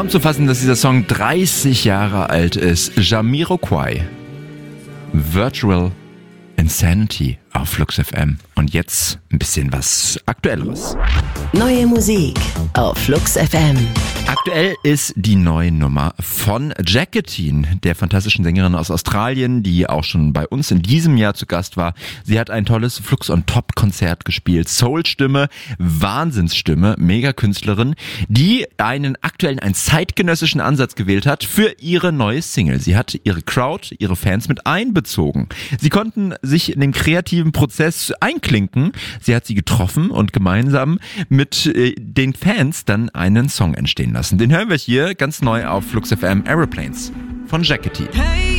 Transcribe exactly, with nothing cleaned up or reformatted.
Kaum zu fassen, dass dieser Song dreißig Jahre alt ist. Jamiroquai. Virtual Insanity auf Flux F M. Und jetzt ein bisschen was Aktuelleres. Neue Musik auf Flux F M. Aktuell ist die neue Nummer von Jacqueline, der fantastischen Sängerin aus Australien, die auch schon bei uns in diesem Jahr zu Gast war. Sie hat ein tolles Flux on Top Konzert gespielt. Soul-Stimme, Wahnsinnsstimme, Mega-Künstlerin, die einen aktuellen, einen zeitgenössischen Ansatz gewählt hat für ihre neue Single. Sie hat ihre Crowd, ihre Fans mit einbezogen. Sie konnten sich in den kreativen Prozess einklinken. Sie hat sie getroffen und gemeinsam mit äh, den Fans dann einen Song entstehen lassen. Den hören wir hier ganz neu auf Flux F M, Aeroplanes von Jacqueline. Hey.